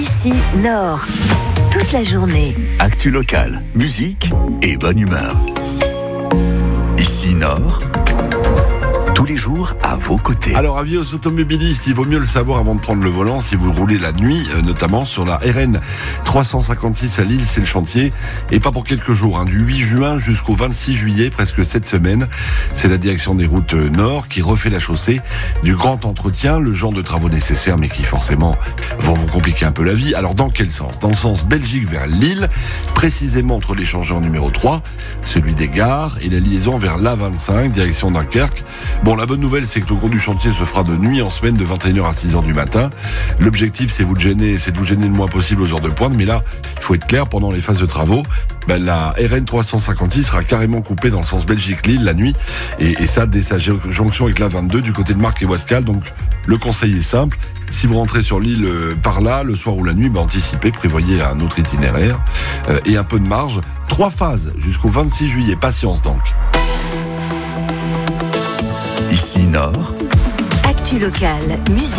Ici, Nord. Toute la journée. Actu locale, musique et bonne humeur. Ici, Nord. Tous les jours à vos côtés. Alors, avis aux automobilistes, il vaut mieux le savoir avant de prendre le volant si vous roulez la nuit, notamment sur la RN 356 à Lille, c'est le chantier. Et pas pour quelques jours, du 8 juin jusqu'au 26 juillet, presque cette semaine. C'est la direction des routes Nord qui refait la chaussée, du grand entretien, le genre de travaux nécessaires, mais qui forcément vont vous compliquer un peu la vie. Alors, dans quel sens ? Dans le sens Belgique vers Lille, précisément entre l'échangeur numéro 3, celui des gares, et la liaison vers l'A25, direction Dunkerque. Bon, la bonne nouvelle, c'est que le cours du chantier se fera de nuit en semaine de 21h à 6h du matin. L'objectif, c'est de vous gêner le moins possible aux heures de pointe. Mais là, il faut être clair, pendant les phases de travaux, la RN 356 sera carrément coupée dans le sens Belgique-Lille la nuit. Et ça, dès sa jonction avec la 22 du côté de Marc et Wascal. Donc, le conseil est simple. Si vous rentrez sur l'île par là, le soir ou la nuit, anticipez, prévoyez un autre itinéraire et un peu de marge. 3 phases jusqu'au 26 juillet. Patience donc. Ici, Nord. Actu locale, musique.